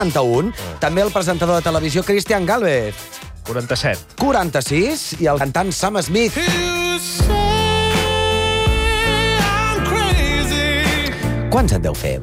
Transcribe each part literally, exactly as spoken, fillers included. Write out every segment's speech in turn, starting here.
quaranta-un. També el presentador de televisió Cristian Gálvez. quaranta-set. quaranta-sis. I el cantant Sam Smith. Quants en deu fer?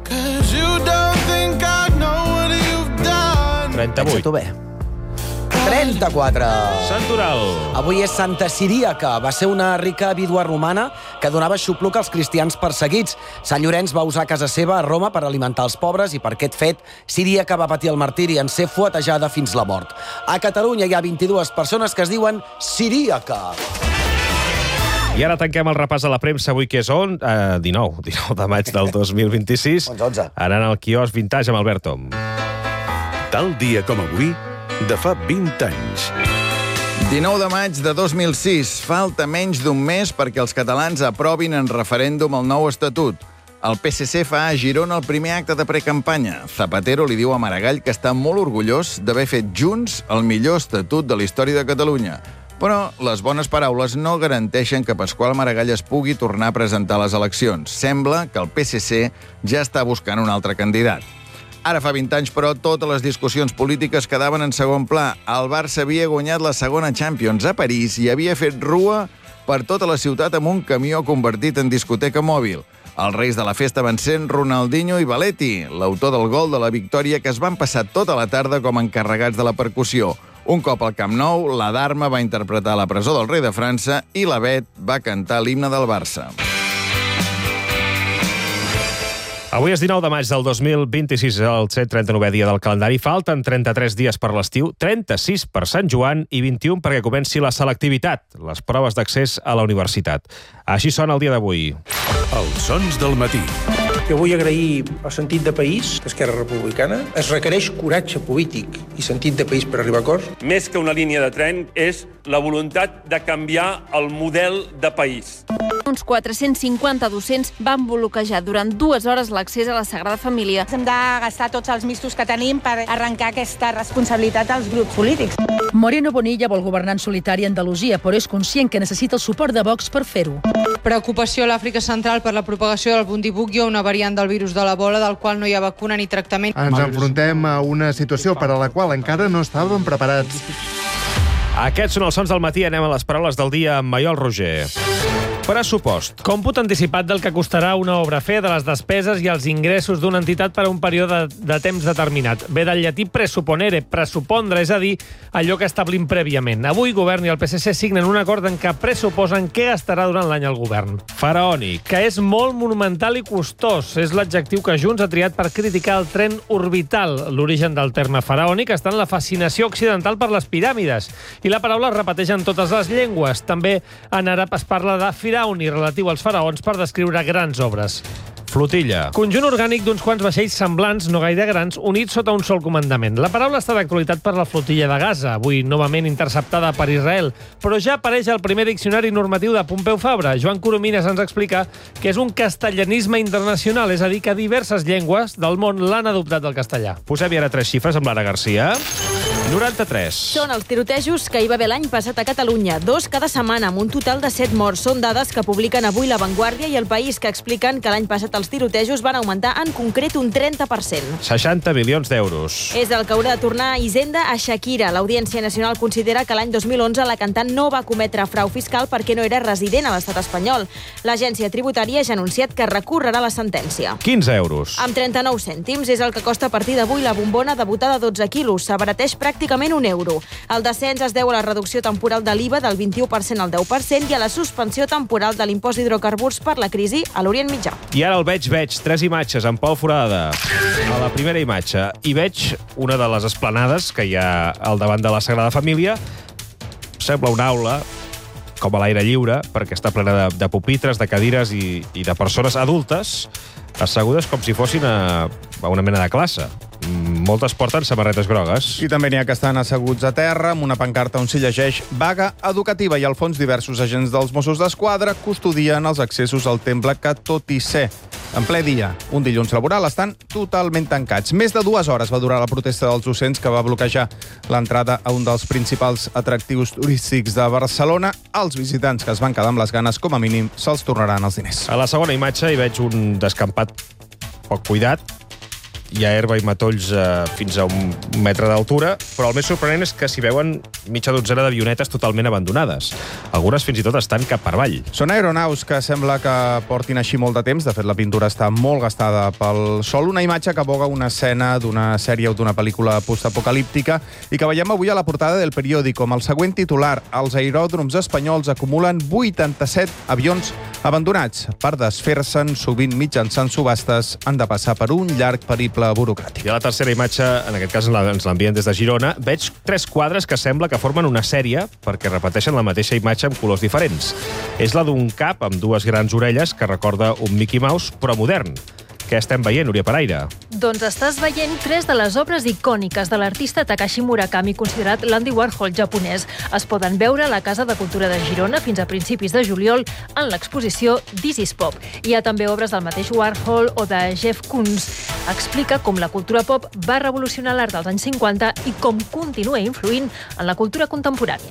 trenta-vuit. Pensa-t'ho bé. trenta-quatre. Santoral. Avui és Santa Ciríaca. Va ser una rica vídua romana que donava xupluc als cristians perseguits. Sant Llorenç va usar casa seva a Roma per alimentar els pobres i per aquest fet Ciríaca va patir el martiri en ser fuetejada fins la mort. A Catalunya hi ha vint-i-dues persones que es diuen Ciríaca. I ara tanquem el repàs a la premsa avui, que és on? Uh, dinou. dinou de maig del dos mil vint-i-sis. onze, onze. Anant al quiosc Vintage amb Alberto. Tal dia com avui, de fa vint anys. dinou de maig de dos mil sis. Falta menys d'un mes perquè els catalans aprovin en referèndum el nou estatut. El P S C fa a Girona el primer acte de precampanya. Zapatero li diu a Maragall que està molt orgullós d'haver fet junts el millor estatut de la història de Catalunya. Però les bones paraules no garanteixen que Pasqual Maragall es pugui tornar a presentar a les eleccions. Sembla que el P S C ja està buscant un altre candidat. Ara fa vint anys, però, totes les discussions polítiques quedaven en segon pla. El Barça havia guanyat la segona Champions a París i havia fet rua per tota la ciutat amb un camió convertit en discoteca mòbil. Els reis de la festa van ser Ronaldinho i Valletti, l'autor del gol de la victòria, que es van passar tota la tarda com a encarregats de la percussió. Un cop al Camp Nou, la Dharma va interpretar La presó del rei de França i la Bet va cantar l'himne del Barça. Avui és dinou de maig del dos mil vint-i-sis, el cent trenta-novè dia del calendari. Falten trenta-tres dies per l'estiu, trenta-sis per Sant Joan i vint-i-un perquè comenci la selectivitat, les proves d'accés a la universitat. Així sona el dia d'avui. Els sons del matí. Jo vull agrair el sentit de país d'Esquerra Republicana. Es requereix coratge polític i sentit de país per arribar a acords. Més que una línia de tren, és la voluntat de canviar el model de país. Uns quatre-cents cinquanta docents van bloquejar durant dues hores l'accés a la Sagrada Família. Hem de gastar tots els mistos que tenim per arrencar aquesta responsabilitat als grups polítics. Moreno Bonilla vol governar en solitari a Andalusia, però és conscient que necessita el suport de Vox per fer-ho. Preocupació a l'Àfrica Central per la propagació del Bundibugyo, una variant del virus de l'Ebola, del qual no hi ha vacuna ni tractament. Ens enfrontem a una situació per a la qual encara no estàvem preparats. Aquests són els sons del matí. Anem a les paraules del dia amb Maiol Roger. Pressupost. Còmput anticipat del que costarà una obra fer, de les despeses i els ingressos d'una entitat per a un període de temps determinat. Ve del llatí presupponere, pressupondre, és a dir, allò que establim prèviament. Avui, Govern i el P S C signen un acord en què pressuposen què gastarà durant l'any el govern. Faraònic. Que és molt monumental i costós. És l'adjectiu que Junts ha triat per criticar el tren orbital. L'origen del terme faraònic està en la fascinació occidental per les piràmides. I la paraula es repeteix en totes les llengües. També en àrab es parla de firauni, relatiu als faraons, per descriure grans obres. Flotilla. Conjunt orgànic d'uns quants vaixells semblants, no gaire grans, units sota un sol comandament. La paraula està d'actualitat per la flotilla de Gaza, avui novament interceptada per Israel, però ja apareix al primer diccionari normatiu de Pompeu Fabra. Joan Coromines ens explica que és un castellanisme internacional, és a dir, que diverses llengües del món l'han adoptat del castellà. Posem-hi ara tres xifres amb l'Anna Garcia. noranta-tres. Són els tirotejos que hi va haver l'any passat a Catalunya. Dos cada setmana, amb un total de set morts. Són dades que publiquen avui La Vanguardia i El País, que expliquen que l'any passat els tirotejos van augmentar en concret un trenta per cent. seixanta milions d'euros. És el que haurà de tornar Hisenda a Shakira. L'Audiència Nacional considera que l'any dos mil onze la cantant no va cometre frau fiscal perquè no era resident a l'estat espanyol. L'Agència Tributària ja ha anunciat que recorrerà la sentència. quinze euros. Amb trenta-nou cèntims és el que costa a partir d'avui la bombona debutada de dotze quilos. S'abarateix pràcticament un euro. El descens es deu a la reducció temporal de l'I V A del vint-i-u per cent al deu per cent i a la suspensió temporal de l'impost d'hidrocarburs per la crisi a l'Orient Mitjà. I ara el veig, veig, tres imatges amb Pol Forada. A la primera imatge hi veig una de les esplanades que hi ha al davant de la Sagrada Família. Sembla una aula, com a l'aire lliure, perquè està plena de, de pupitres, de cadires i, i de persones adultes assegudes com si fossin a, a una mena de classe. Moltes porten samarretes grogues. I també n'hi ha que estan asseguts a terra amb una pancarta on s'hi llegeix vaga educativa i al fons diversos agents dels Mossos d'Esquadra custodien els accessos al temple que, tot i ser en ple dia, un dilluns laboral, estan totalment tancats. Més de dues hores va durar la protesta dels docents que va bloquejar l'entrada a un dels principals atractius turístics de Barcelona. Els visitants que es van quedar amb les ganes, com a mínim, se'ls tornaran els diners. A la segona imatge hi veig un descampat poc cuidat, hi ha herba i matolls eh, fins a un metre d'altura, però el més sorprenent és que s'hi veuen mitja dotzena d'avionetes totalment abandonades. Algunes fins i tot estan cap per avall. Són aeronaus que sembla que portin així molt de temps. De fet, la pintura està molt gastada pel sol. Una imatge que aboga una escena d'una sèrie o d'una pel·lícula postapocalíptica i que veiem avui a la portada del periòdico amb el següent titular: els aeròdroms espanyols acumulen vuitanta-set avions abandonats. Per desfer-se'n, sovint mitjançant subhastes, han de passar per un llarg periple burocràtic. I a la tercera imatge, en aquest cas ens l'envien des de Girona, veig tres quadres que sembla que formen una sèrie perquè repeteixen la mateixa imatge amb colors diferents. És la d'un cap amb dues grans orelles que recorda un Mickey Mouse, però modern. Què estem veient, Núria Paraire? Doncs estàs veient tres de les obres icòniques de l'artista Takashi Murakami, considerat l'Andy Warhol japonès. Es poden veure a la Casa de Cultura de Girona fins a principis de juliol en l'exposició This is Pop. Hi ha també obres del mateix Warhol o de Jeff Koons. Explica com la cultura pop va revolucionar l'art dels anys cinquanta i com continua influint en la cultura contemporània.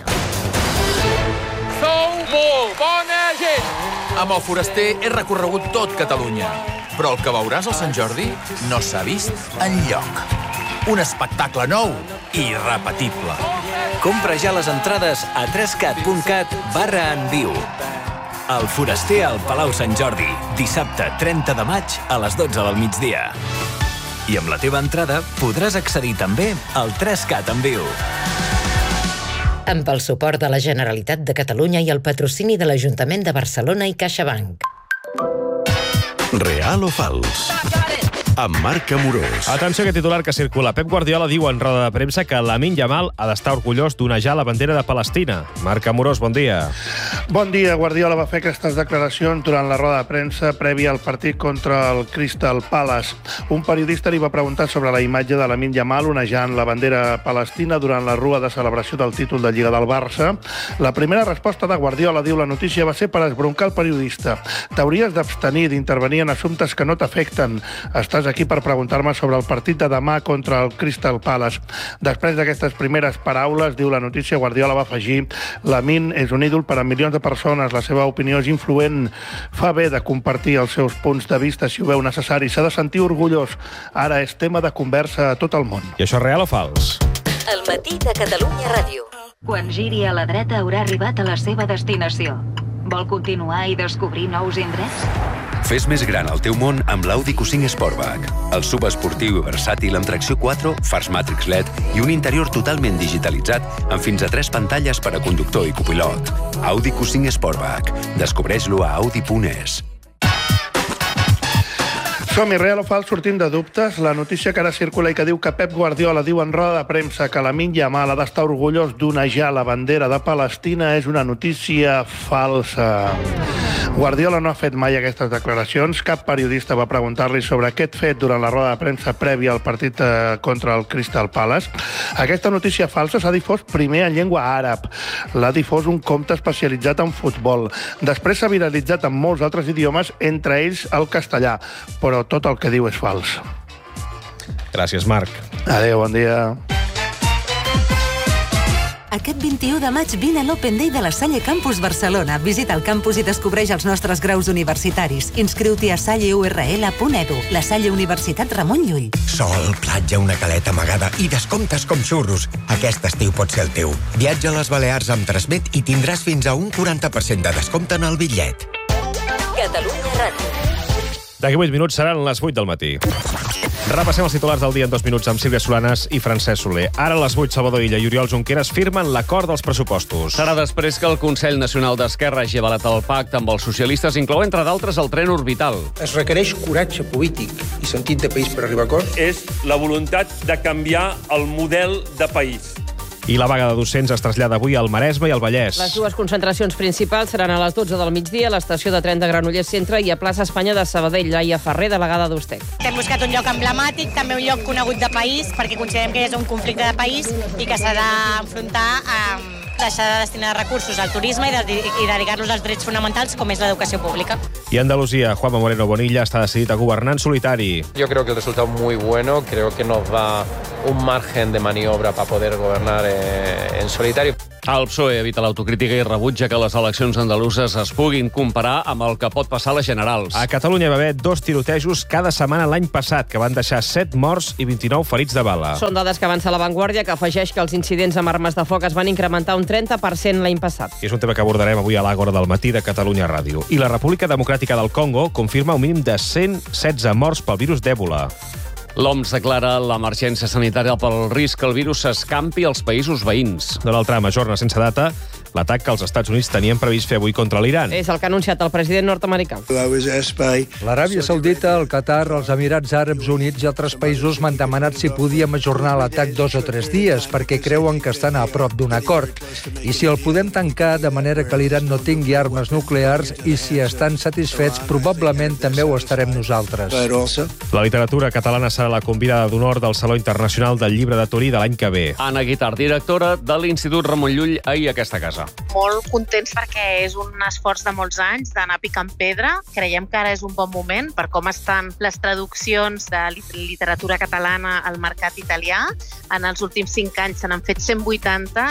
Sou molt bona gent! Amb el Foraster he recorregut tot Catalunya, però el que veuràs al Sant Jordi no s'ha vist enlloc. Un espectacle nou i irrepetible. Compra ja les entrades a trescat punt cat barra en viu. El Foraster al Palau Sant Jordi, dissabte trenta de maig a les dotze del migdia. I amb la teva entrada podràs accedir també al trescat en viu. Amb el suport de la Generalitat de Catalunya i el patrocini de l'Ajuntament de Barcelona i CaixaBank. Real o fals? Amb Marc Amorós. Atenció a aquest titular que circula. Pep Guardiola diu en roda de premsa que Lamine Yamal ha d'estar orgullós d'onejar la bandera de Palestina. Marc Amorós, bon dia. Bon dia. Guardiola va fer aquestes declaracions durant la roda de premsa prèvia al partit contra el Crystal Palace. Un periodista li va preguntar sobre la imatge de Lamine Yamal onejant la bandera palestina durant la rua de celebració del títol de Lliga del Barça. La primera resposta de Guardiola, diu la notícia, va ser per esbroncar el periodista. T'hauries d'abstenir d'intervenir en assumptes que no t'afecten. Estàs aquí per preguntar-me sobre el partit de demà contra el Crystal Palace. Després d'aquestes primeres paraules, diu la notícia, Guardiola va afegir: Lamine és un ídol per a milions de persones, la seva opinió és influent, fa bé de compartir els seus punts de vista si ho veu necessari, s'ha de sentir orgullós, ara és tema de conversa a tot el món. I això és real o fals? El matí de Catalunya Ràdio. Quan giri a la dreta haurà arribat a la seva destinació. Vol continuar i descobrir nous indrets? Fes més gran el teu món amb l'Audi Q cinc Sportback. El sub esportiu i versàtil amb tracció quatre, fars Matrix L E D i un interior totalment digitalitzat amb fins a tres pantalles per a conductor i copilot. Audi Q cinc Sportback. Descobreix-lo a audi punt es. Som-hi, real o fals, sortim de dubtes. La notícia que ara circula i que diu que Pep Guardiola diu en roda de premsa que Lamine Yamal ha d'estar orgullós d'onejar la bandera de Palestina és una notícia falsa. Guardiola no ha fet mai aquestes declaracions. Cap periodista va preguntar-li sobre aquest fet durant la roda de premsa prèvia al partit contra el Crystal Palace. Aquesta notícia falsa s'ha difós primer en llengua àrab. L'ha difós un compte especialitzat en futbol. Després s'ha viralitzat en molts altres idiomes, entre ells el castellà. Però tot el que diu és fals. Gràcies, Marc. Adéu, bon dia. Aquest vint-i-u de maig vine a l'Open Day de la Salle Campus Barcelona. Visita el campus i descobreix els nostres graus universitaris. Inscriu-t'hi a salle u erre ele punt edu. La Salle Universitat Ramon Llull. Sol, platja, una caleta amagada i descomptes com xurros. Aquest estiu pot ser el teu. Viatja a les Balears amb Transmet i tindràs fins a un quaranta per cent de descompte en el bitllet. Catalunya Ràdio. D'aquí vuit minuts seran les vuit del matí. Repassem els titulars del dia en dos minuts amb Sílvia Solanas i Francesc Soler. Ara a les vuit, Salvador Illa i Oriol Junqueras firmen l'acord dels pressupostos. Serà després que el Consell Nacional d'Esquerra hagi avalat el pacte amb els socialistes, inclou, entre d'altres, el tren orbital. Es requereix coratge polític i sentit de país per arribar a acords. És la voluntat de canviar el model de país. I la vaga de docents es trasllada avui al Maresme i al Vallès. Les dues concentracions principals seran a les dotze del migdia a l'estació de tren de Granollers Centre i a plaça Espanya de Sabadell. Laia Ferrer, delegada d'Ustec. Hem buscat un lloc emblemàtic, també un lloc conegut de país, perquè considerem que és un conflicte de país i que s'ha d'enfrontar amb deixar de destinar recursos al turisme i, de, i dedicar-los als drets fonamentals, com és l'educació pública. I Andalucía, Juanma Moreno Bonilla està decidit a governar en solitari. Yo creo que el resultado es muy bueno, creo que nos da un margen de maniobra para poder gobernar eh, en solitario. El P S O E evita l'autocrítica i rebutja que les eleccions andaluses es puguin comparar amb el que pot passar a les generals. A Catalunya va haver dos tirotejos cada setmana l'any passat, que van deixar set morts i vint-i-nou ferits de bala. Són dades que avança La Vanguardia, que afegeix que els incidents amb armes de foc es van incrementar un trenta per cent l'any passat. I és un tema que abordarem avui a l'Àgora del matí de Catalunya Ràdio. I la República Democràtica del Congo confirma un mínim de cent setze morts pel virus d'Èbola. L'O M S declara l'emergència sanitària pel risc que el virus s'escampi als països veïns. Donald Trump ajorna sense data l'atac que els Estats Units tenien previst fer avui contra l'Iran. És el que ha anunciat el president nord-americà. L'Aràbia Saudita, el Qatar, els Emirats Àrabs Units i altres països m'han demanat si podíem ajornar l'atac dos o tres dies perquè creuen que estan a prop d'un acord. I si el podem tancar de manera que l'Iran no tingui armes nuclears i si estan satisfets, probablement també ho estarem nosaltres. La literatura catalana serà la convidada d'honor del Saló Internacional del Llibre de Torí de l'any que ve. Anna Guitart, directora de l'Institut Ramon Llull, ahir a aquesta casa. Molt contents perquè és un esforç de molts anys d'anar picant pedra. Creiem que ara és un bon moment per com estan les traduccions de literatura catalana al mercat italià. En els últims cinc anys se n'han fet cent vuitanta.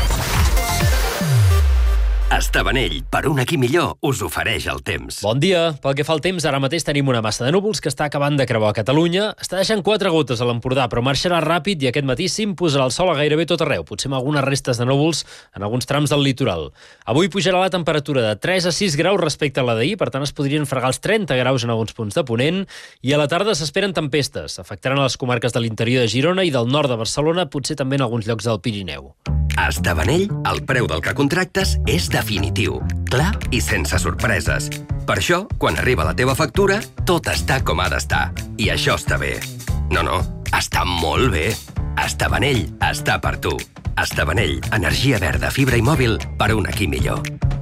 Estavanell, per un aquí millor, us ofereix el temps. Bon dia. Pel que fa al temps, ara mateix tenim una massa de núvols que està acabant de creuar Catalunya. Està deixant quatre gotes a l'Empordà, però marxarà ràpid i aquest matí s'imposarà el sol a gairebé tot arreu, potser amb algunes restes de núvols en alguns trams del litoral. Avui pujarà la temperatura de tres a sis graus respecte a la d'ahir, per tant es podrien fregar els trenta graus en alguns punts de Ponent, i a la tarda s'esperen tempestes. Afectaran a les comarques de l'interior de Girona i del nord de Barcelona, potser també en alguns llocs del Pirineu. A Estavanell, el preu del que contractes és definitiu, clar i sense sorpreses. Per això, quan arriba la teva factura, tot està com ha d'estar. I això està bé. No, no, està molt bé. Estavanell està per tu. Estavanell, energia verda, fibra i mòbil per un aquí millor.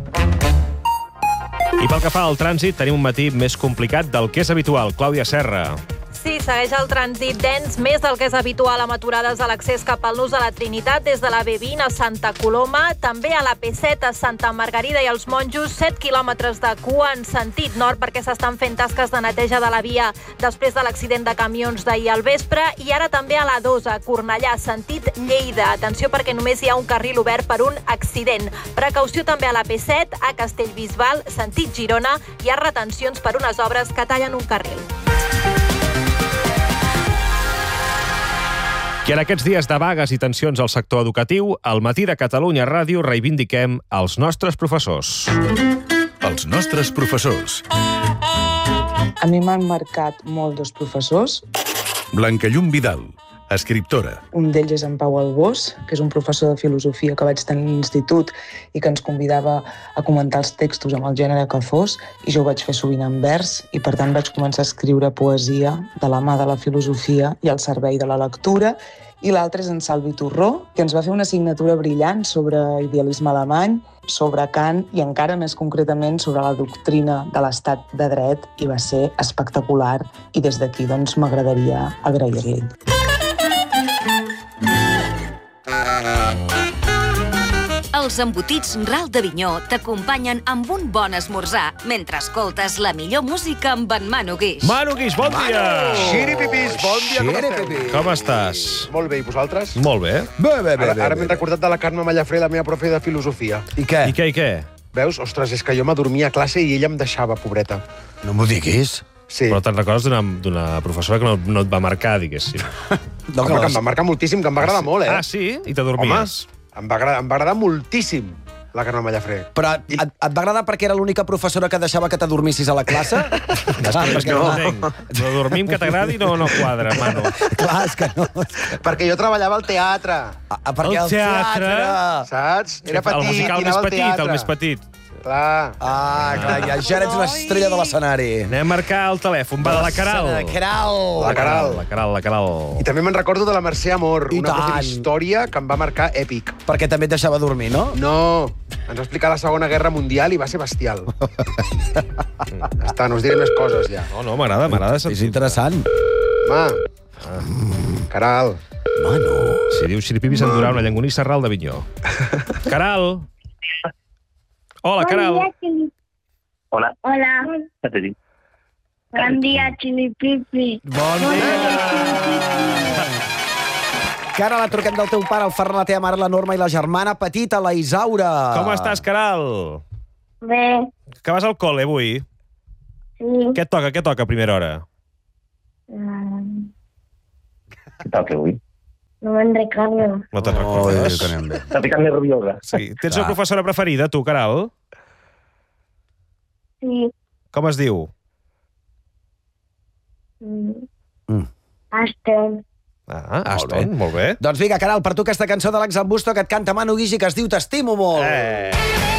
I pel que fa al trànsit, tenim un matí més complicat del que és habitual. Clàudia Serra. Sí, segueix el trànsit dens, més del que és habitual amb aturades a l'accés cap al nus de la Trinitat, des de la B vint a Santa Coloma, també a la P set a Santa Margarida i els Monjos, set quilòmetres de cua en sentit nord perquè s'estan fent tasques de neteja de la via després de l'accident de camions d'ahir al vespre, i ara també a la dos a Cornellà, sentit Lleida. Atenció perquè només hi ha un carril obert per un accident. Precaució també a la P set a Castellbisbal, sentit Girona, hi ha retencions per unes obres que tallen un carril. I en aquests dies de vagues i tensions al sector educatiu, al matí de Catalunya Ràdio reivindiquem els nostres professors. Els nostres professors. A mi m'han marcat molt dos professors. Blanca Llum Vidal, escriptora. Un d'ells és en Pau Albós, que és un professor de filosofia que vaig tenir a l'institut i que ens convidava a comentar els textos amb el gènere que fos, i jo ho vaig fer sovint en vers, i per tant vaig començar a escriure poesia de la mà de la filosofia i al servei de la lectura. I l'altre és en Salvi Torró, que ens va fer una assignatura brillant sobre idealisme alemany, sobre Kant i encara més concretament sobre la doctrina de l'estat de dret, i va ser espectacular, i des d'aquí doncs m'agradaria agrair-li. Els embotits Ral d'Avinyó t'acompanyen amb un bon esmorzar mentre escoltes la millor música amb en Manu Guix. Manu Guix, bon dia! Xiripipis, bon dia, com esteu? Com estàs? Molt bé, i vosaltres? Molt bé. Bé, bé, bé. Ara, ara m'he recordat de la Carme Mallafré, la meva profe de filosofia. I què? I què, i què? Veus? Ostres, és que jo m'adormia a classe i ella em deixava, pobreta. No m'ho diguis. Sí. Però te'n recordes d'una professora que no, no et va marcar, diguéssim? No, que em va marcar moltíssim, que em va agradar molt, eh? Ah, sí? I t'adormies? Home, em va agradar, em va agradar moltíssim la Carme Mallafré. Però et, et va agradar perquè era l'única professora que deixava que t'adormissis a la classe? Clar, és que no. no. Però dormir que t'agradi no, no quadra, Manu. Clar, és que no. Perquè jo treballava al teatre. Ah, perquè el teatre... Saps? Era petit, el musical més petit, el més petit. Clar. Ah, clar, ja, ja eres l'estrella de l'escenari. Anem a marcar el telèfon, va, de la Caral. La Caral. La Caral. La Caral, la Caral. I també me'n recordo de la Mercè Amor, I una tant. cosa d'història que em va marcar èpic. Perquè també et deixava dormir, no? No, ens va explicar la Segona Guerra Mundial i va ser bestial. Ja està, no us diré més coses, ja. No, no, m'agrada, m'agrada. És interessant. Ma, Caral. Manu. Si diu xiripipis em durà una llangonissa Ral d'Avinyó. Caral. Hola, Caral. Hola. Hola. Ja te dic. Bon dia, Xilipipi. Bon dia. Caral, la truquem del teu pare, el Ferran, la teva mare, la Norma i la germana petita, la Isaura. Com estàs, Caral? Bé. Que vas al col·le avui? Sí. Què et toca, què toca a primera hora? Um, Què toca avui? no me'n recordo. No te'n recordes? que anem bé. Està picant nerviosa. Sí. Tens una professora preferida, tu, Caral? Sí. Com es diu? Mm. Aston. Ah, Aston, molt bé. Doncs vinga, Caral, per tu aquesta cançó de l'Ax Busto que et canta Manu Guix i que es diu T'estimo molt. Eh...